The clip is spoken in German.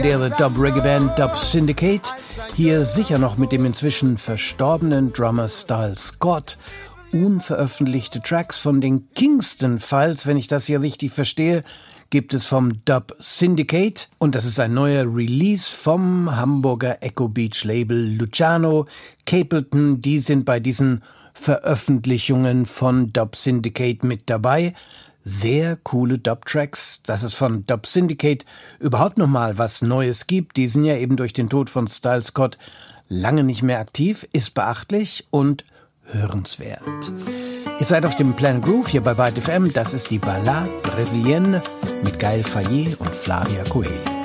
Der The Dub Reggae Band Dub Syndicate, hier sicher noch mit dem inzwischen verstorbenen Drummer Style Scott. Unveröffentlichte Tracks von den Kingston Files, wenn ich das hier richtig verstehe, gibt es vom Dub Syndicate. Und das ist ein neuer Release vom Hamburger Echo Beach Label Luciano Capleton. Die sind bei diesen Veröffentlichungen von Dub Syndicate mit dabei. Sehr coole Dub-Tracks, dass es von Dub Syndicate überhaupt nochmal was Neues gibt. Die sind ja eben durch den Tod von Style Scott lange nicht mehr aktiv, ist beachtlich und hörenswert. Ihr seid auf dem Planet Groove hier bei Byte FM. Das ist die Ballade Brésilienne mit Gaël Faye und Flavia Coelho.